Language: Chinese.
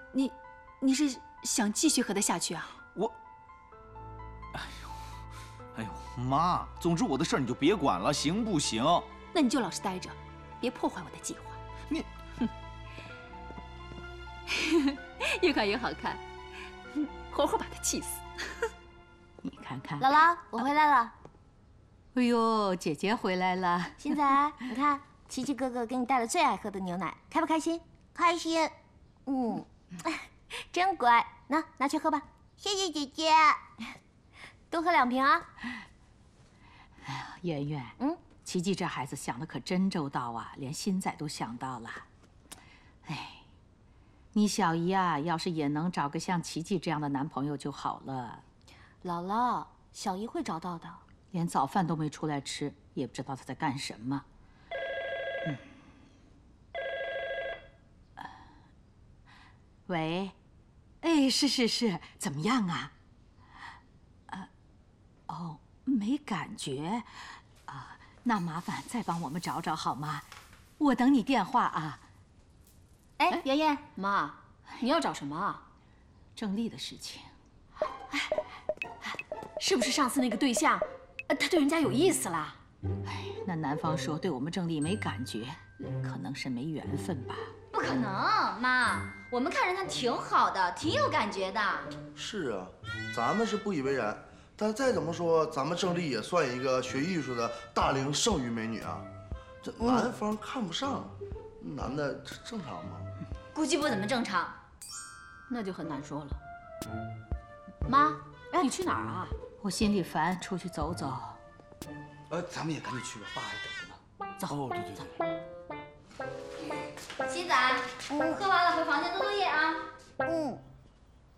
你是想继续和他下去啊？ 我，哎呦，妈，总之我的事儿你就别管了，行不行？ 那你就老实待着，别破坏我的计划。 你， 越看越好看，活活把他气死。 你看看， 姥姥，我回来了。 哎呦，姐姐回来了。 星仔，你看，琪琪哥哥给你带了最爱喝的牛奶，开不开心？开心。嗯，真乖。拿去喝吧。谢谢姐姐。多喝2瓶啊。 哎呀，圆圆，琪琪这孩子想的可真周到啊，连新仔都想到了。哎，你小姨啊，要是也能找个像琪琪这样的男朋友就好了。 姥姥，小姨会找到的。 连早饭都没出来吃，也不知道他在干什么。喂，哎，是，怎么样啊？哦，没感觉，啊，那麻烦再帮我们找找好吗？我等你电话啊。 哎，妍妍，妈，你要找什么啊？ 郑丽的事情。 是不是上次那个对象，他对人家有意思啦？ 哎，那男方说对我们郑丽没感觉，可能是没缘分吧。 不可能，妈，我们看着他挺好的，挺有感觉的。 是啊，咱们是不以为然，但再怎么说，咱们郑丽也算一个学艺术的大龄剩余美女啊。这男方看不上，男的这正常吗？ 估计不怎么正常。 那就很难说了。妈，你去哪儿啊？ 我心里烦，出去走走。 咱们也赶紧去吧，爸还等着呢。 走。 哦，对。 七仔，喝完了回房间多多